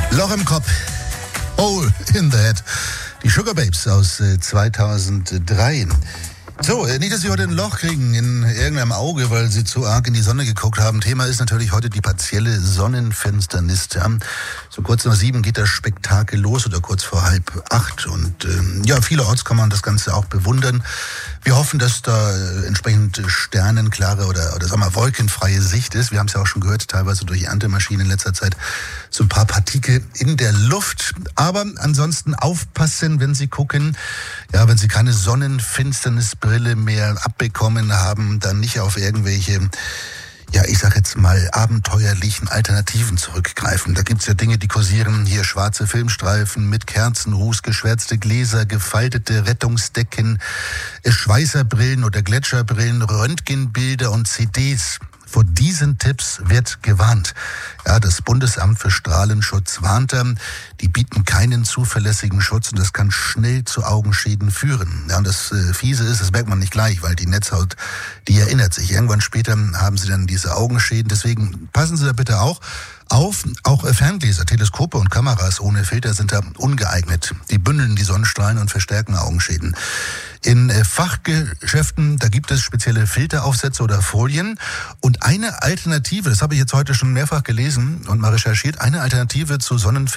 Loch im Kopf. Hole in the Head. Die Sugar Babes aus 2003. So, nicht, dass Sie heute ein Loch kriegen in irgendeinem Auge, weil Sie zu arg in die Sonne geguckt haben. Thema ist natürlich heute die partielle Sonnenfinsternis. Ja. So kurz nach 7 geht das Spektakel los oder kurz vor 7:30. Und vielerorts kann man das Ganze auch bewundern. Wir hoffen, dass da entsprechend sternenklare oder wolkenfreie Sicht ist. Wir haben es ja auch schon gehört, teilweise durch Erntemaschinen in letzter Zeit so ein paar Partikel in der Luft. Aber ansonsten aufpassen, wenn Sie gucken. Ja, wenn Sie keine Sonnenfinsternisbrille mehr abbekommen haben, dann nicht auf irgendwelche, ich sag jetzt mal, abenteuerlichen Alternativen zurückgreifen. Da gibt's ja Dinge, die kursieren. Hier schwarze Filmstreifen mit Kerzenruß, geschwärzte Gläser, gefaltete Rettungsdecken, Schweißerbrillen oder Gletscherbrillen, Röntgenbilder und CDs. Vor diesen Tipps wird gewarnt. Ja, das Bundesamt für Strahlenschutz warnt, die bieten keinen zuverlässigen Schutz und das kann schnell zu Augenschäden führen. Ja, und das Fiese ist, das merkt man nicht gleich, weil die Netzhaut, die erinnert sich. Irgendwann später haben sie dann diese Augenschäden. Deswegen passen Sie da bitte auch auf. Auch Ferngläser, Teleskope und Kameras ohne Filter sind da ungeeignet. Die bündeln die Sonnenstrahlen und verstärken Augenschäden. In Fachgeschäften, da gibt es spezielle Filteraufsätze oder Folien. Und eine Alternative, das habe ich jetzt heute schon mehrfach gelesen und mal recherchiert, eine Alternative zu